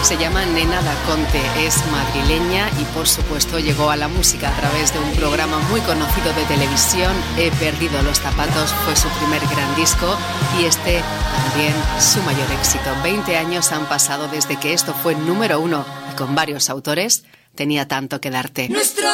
Se llama Nena da Conte, es madrileña y por supuesto llegó a la música a través de un programa muy conocido de televisión, He perdido los zapatos, fue su primer gran disco y este también su mayor éxito. 20 años han pasado desde que esto fue número 1 y con varios autores, Tenía tanto que darte. Nuestro